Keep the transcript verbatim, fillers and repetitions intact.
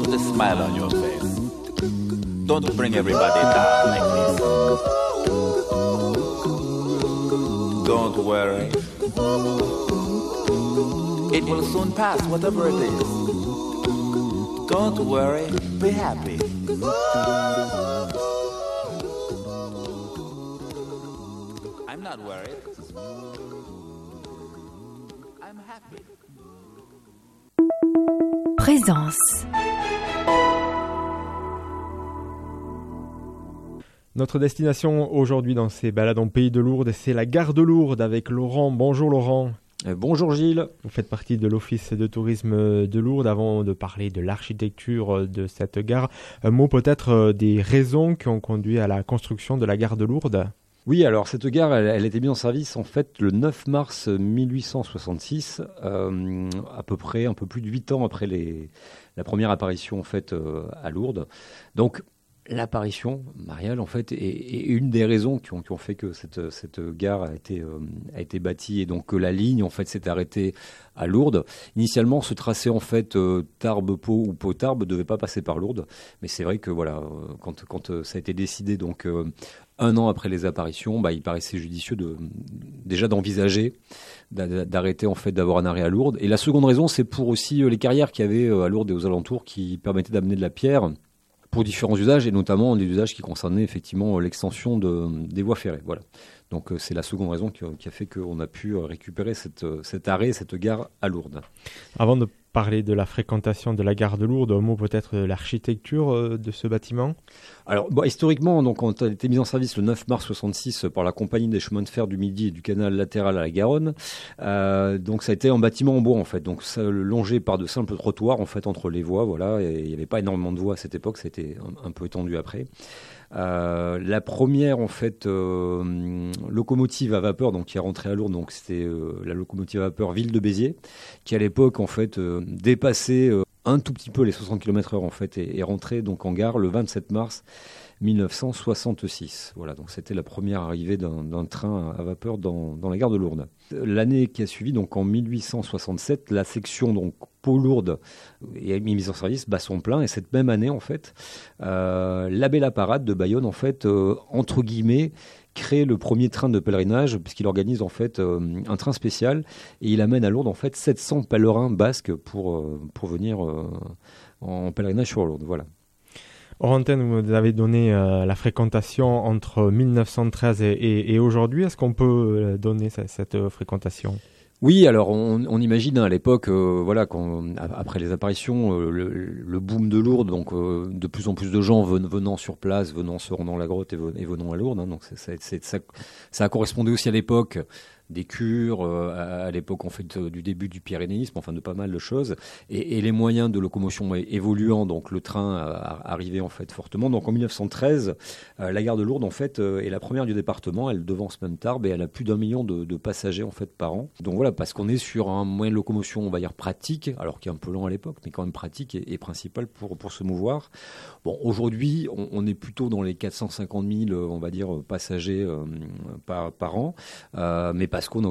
Put a smile on your face. Don't bring everybody down like this. Don't worry. It will soon pass, whatever it is. Don't worry, be happy. I'm not worried. I'm happy. Présence. Notre destination aujourd'hui dans ces balades en Pays de Lourdes, c'est la gare de Lourdes avec Laurent. Bonjour Laurent. Euh, bonjour Gilles. Vous faites partie de l'Office de tourisme de Lourdes. Avant de parler de l'architecture de cette gare, un mot peut-être des raisons qui ont conduit à la construction de la gare de Lourdes. Oui, alors cette gare, elle, elle a été mise en service en fait le neuf mars mille huit cent soixante-six, euh, à peu près un peu plus de huit ans après les, la première apparition en fait euh, à Lourdes. Donc l'apparition mariale en fait est, est une des raisons qui ont, qui ont fait que cette, cette gare a été, euh, a été bâtie et donc que la ligne en fait s'est arrêtée à Lourdes. Initialement, ce tracé en fait euh, Tarbes-Pau ou Pau-Tarbes ne devait pas passer par Lourdes, mais c'est vrai que voilà, euh, quand, quand euh, ça a été décidé donc euh, un an après les apparitions, bah, il paraissait judicieux de déjà d'envisager d'arrêter en fait d'avoir un arrêt à Lourdes. Et la seconde raison, c'est pour aussi euh, les carrières qu'il y avait euh, à Lourdes et aux alentours qui permettaient d'amener de la pierre pour différents usages, et notamment des usages qui concernaient effectivement l'extension de, des voies ferrées. Voilà. Donc euh, c'est la seconde raison qui, qui a fait qu'on a pu récupérer cette, cet arrêt, cette gare à Lourdes. Avant de parler de la fréquentation de la gare de Lourdes, un mot peut-être de l'architecture euh, de ce bâtiment. Alors bon, historiquement, donc, on a été mis en service le neuf mars soixante-six par la Compagnie des chemins de fer du Midi et du canal latéral à la Garonne. Euh, donc ça a été un bâtiment en bois en fait, donc ça, longé par de simples trottoirs en fait entre les voies. Voilà, et il n'y avait pas énormément de voies à cette époque, ça a été un, un peu étendu après. Euh, la première en fait euh, locomotive à vapeur donc qui est rentrée à Lourdes, donc c'était euh, la locomotive à vapeur Ville de Béziers, qui à l'époque en fait euh, dépassait euh, un tout petit peu les soixante kilomètres heure en fait et est rentrée donc en gare le vingt-sept mars mille neuf cent soixante-six. Voilà, donc c'était la première arrivée d'un, d'un train à vapeur dans, dans la gare de Lourdes. L'année qui a suivi, donc en mille huit cent soixante-sept, la section donc Pau-Lourdes est mise en service Basson-Plein, et cette même année en fait, euh, l'abbé Laparade de Bayonne en fait euh, entre guillemets crée le premier train de pèlerinage, puisqu'il organise en fait euh, un train spécial et il amène à Lourdes en fait sept cents pèlerins basques pour euh, pour venir euh, en pèlerinage sur Lourdes. Voilà. Hors antenne, vous avez donné euh, la fréquentation entre mille neuf cent treize et, et, et aujourd'hui. Est-ce qu'on peut donner cette, cette fréquentation ? Oui, alors on, on imagine hein, à l'époque, euh, voilà, quand, après les apparitions, euh, le, le boom de Lourdes, donc euh, de plus en plus de gens ven, venant sur place, venant se rendant à la grotte et, ven, et venant à Lourdes. Hein, donc c'est, c'est, c'est, ça, ça a correspondu aussi à l'époque des cures, euh, à, à l'époque en fait du début du pyrénéisme, enfin de pas mal de choses, et, et les moyens de locomotion évoluant, donc le train arrivait en fait fortement. Donc en mille neuf cent treize, euh, la gare de Lourdes en fait euh, est la première du département, elle devance même Tarbes et elle a plus d'un million de, de passagers en fait par an. Donc voilà, parce qu'on est sur un moyen de locomotion, on va dire pratique, alors qui est un peu lent à l'époque, mais quand même pratique et, et principal pour pour se mouvoir. Bon, aujourd'hui, on, on est plutôt dans les quatre cent cinquante mille, on va dire, passagers euh, par par an, euh, mais parce qu'on a